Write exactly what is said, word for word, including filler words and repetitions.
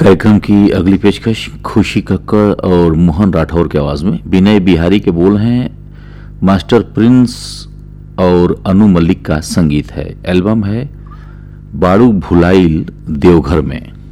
कार्यक्रम की अगली पेशकश खुशी कक्कड़ और मोहन राठौर की आवाज में। विनय बिहारी के बोल हैं, मास्टर प्रिंस और अनु मलिक का संगीत है। एल्बम है बाड़ू भुलाइल देवघर में।